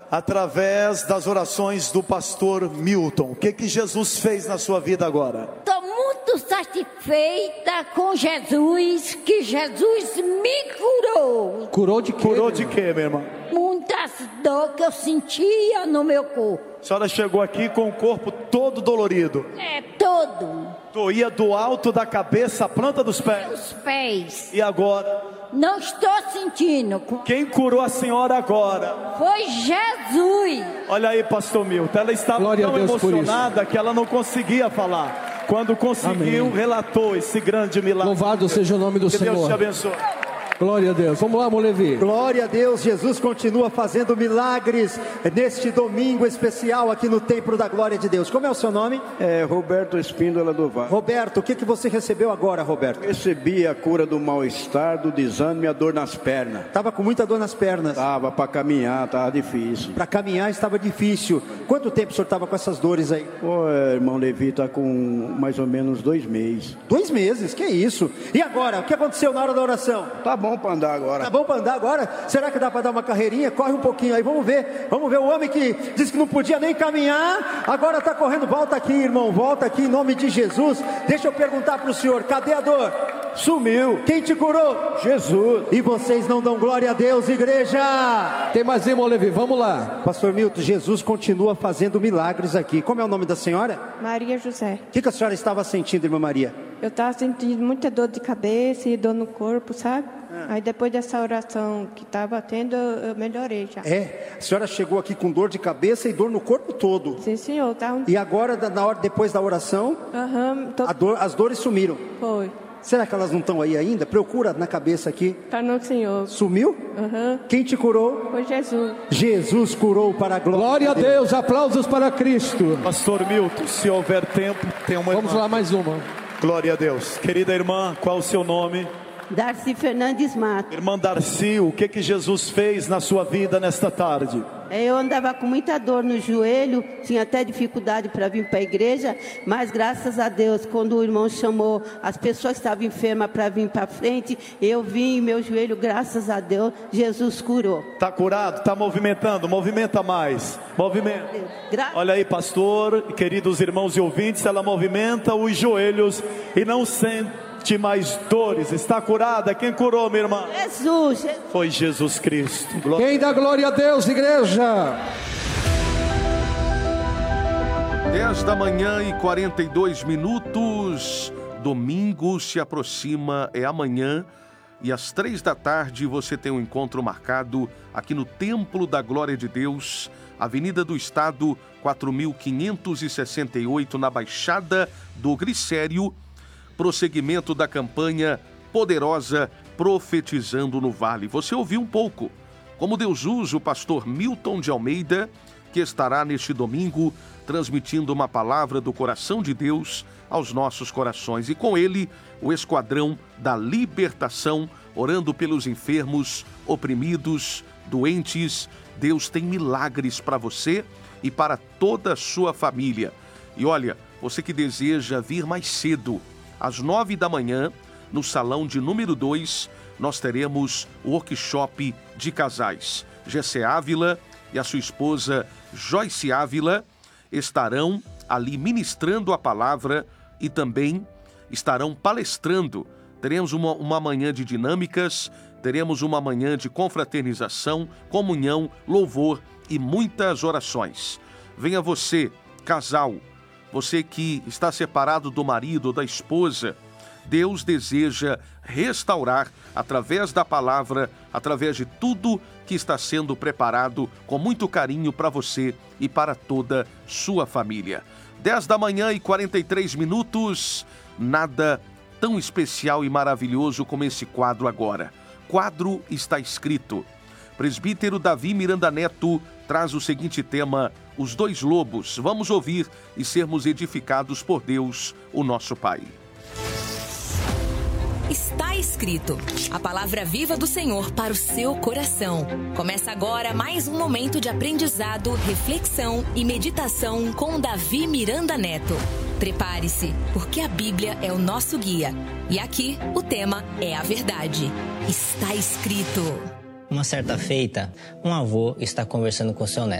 através das orações do pastor Milton. O que Jesus fez na sua vida agora? Estou muito satisfeita com Jesus, que Jesus me curou. Curou de quê? Curou de quê, minha irmã? Muitas dores que eu sentia no meu corpo. A senhora chegou aqui com o corpo todo dolorido. Todo. Doía do alto da cabeça à planta dos pés. Os pés. E agora? Não estou sentindo. Quem curou a senhora agora? Foi Jesus. Olha aí, pastor Milton, ela estava tão emocionada que ela não conseguia falar. Quando conseguiu, Amém. Relatou esse grande milagre. Louvado seja o nome do Senhor. Que Deus te abençoe. Glória a Deus. Vamos lá, irmão Levi. Glória a Deus. Jesus continua fazendo milagres neste domingo especial aqui no Templo da Glória de Deus. Como é o seu nome? Roberto Espíndola do Vale. Roberto, o que você recebeu agora, Roberto? Recebi a cura do mal-estar, do desânimo e a dor nas pernas. Estava com muita dor nas pernas? Estava, para caminhar, estava difícil. Para caminhar estava difícil. Quanto tempo o senhor estava com essas dores aí? Irmão Levi, está com mais ou menos 2 meses. 2 meses? Que isso? E agora? O que aconteceu na hora da oração? Tá bom para andar agora. Tá bom para andar agora? Será que dá para dar uma carreirinha? Corre um pouquinho aí, vamos ver. Vamos ver o homem que disse que não podia nem caminhar, agora está correndo. Volta aqui, irmão, volta aqui em nome de Jesus. Deixa eu perguntar para o senhor, cadê a dor? Sumiu. Quem te curou? Jesus. E vocês não dão glória a Deus, igreja? Tem mais, irmão Levi, vamos lá. Pastor Milton, Jesus continua fazendo milagres aqui. Como é o nome da senhora? Maria José. O que a senhora estava sentindo, irmã Maria? Eu estava sentindo muita dor de cabeça e dor no corpo, sabe? Aí depois dessa oração que estava tendo, eu melhorei já. A senhora chegou aqui com dor de cabeça e dor no corpo todo. Sim, senhor. E agora, depois da oração, as dores sumiram. Foi. Será que elas não estão aí ainda? Procura na cabeça aqui. Tá no Senhor. Sumiu? Quem te curou? Foi Jesus. Jesus curou para a glória a Deus. Aplausos para Cristo. Pastor Milton, se houver tempo, tem uma Vamos lá, mais uma. Glória a Deus. Querida irmã, qual o seu nome? Darcy Fernandes Mato. Irmã Darcy, o que Jesus fez na sua vida nesta tarde? Eu andava com muita dor no joelho, tinha até dificuldade para vir para a igreja, mas graças a Deus, quando o irmão chamou as pessoas que estavam enfermas para vir para frente, eu vim e meu joelho, graças a Deus, Jesus curou. Está curado? Está movimentando? Movimenta mais. Movimenta. Olha aí, pastor, queridos irmãos e ouvintes, ela movimenta os joelhos e não sente mais dores. Está curada? Quem curou, minha irmã? Jesus. Foi Jesus Cristo. Quem dá glória a Deus, igreja? 10h42. Domingo se aproxima, é amanhã. E às 15h você tem um encontro marcado aqui no Templo da Glória de Deus, Avenida do Estado, 4568, na Baixada do Glicério. Prosseguimento da campanha poderosa Profetizando no Vale. Você ouviu um pouco como Deus usa o pastor Milton de Almeida, que estará neste domingo transmitindo uma palavra do coração de Deus aos nossos corações. E com ele, o Esquadrão da Libertação, orando pelos enfermos, oprimidos, doentes. Deus tem milagres para você e para toda a sua família. E olha, você que deseja vir mais cedo, às 9h, no salão de número 2, nós teremos o workshop de casais. Gessé Ávila e a sua esposa Joyce Ávila estarão ali ministrando a palavra e também estarão palestrando. Teremos uma manhã de dinâmicas, teremos uma manhã de confraternização, comunhão, louvor e muitas orações. Venha você, casal, você que está separado do marido ou da esposa. Deus deseja restaurar através da palavra, através de tudo que está sendo preparado com muito carinho para você e para toda sua família. 10h43. Nada tão especial e maravilhoso como esse quadro agora. Quadro está escrito. Presbítero Davi Miranda Neto traz o seguinte tema: os dois lobos. Vamos ouvir e sermos edificados por Deus, o nosso Pai. Está escrito, a palavra viva do Senhor para o seu coração. Começa agora mais um momento de aprendizado, reflexão e meditação com Davi Miranda Neto. Prepare-se, porque a Bíblia é o nosso guia. E aqui o tema é a verdade. Está escrito. Uma certa feita, um avô está conversando com seu neto.